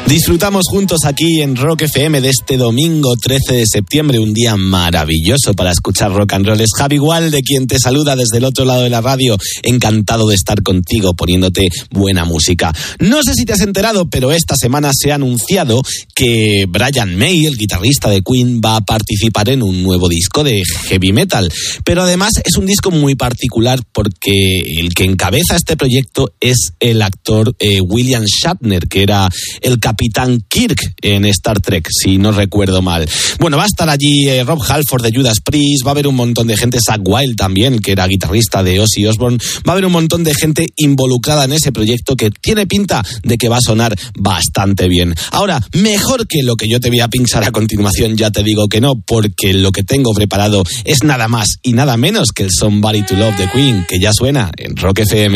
Disfrutamos juntos aquí en Rock FM de este domingo 13 de septiembre, un día maravilloso para escuchar rock and roll. Es Javi Gualde quien te saluda desde el otro lado de la radio. Encantado de estar contigo poniéndote buena música. No sé si te has enterado, pero esta semana se ha anunciado que Brian May, el guitarrista de Queen, va a participar en un nuevo disco de heavy metal. Pero además es un disco muy particular porque el que encabeza este proyecto es el actor William Shatner, que era el Capitán Kirk en Star Trek, si no recuerdo mal. Bueno, va a estar allí Rob Halford de Judas Priest, va a haber un montón de gente, Zakk Wylde también, que era guitarrista de Ozzy Osbourne, va a haber un montón de gente involucrada en ese proyecto que tiene pinta de que va a sonar bastante bien. Ahora, mejor que lo que yo te voy a pinchar a continuación, ya te digo que no, porque lo que tengo preparado es nada más y nada menos que el Somebody to Love de Queen, que ya suena en Rock FM.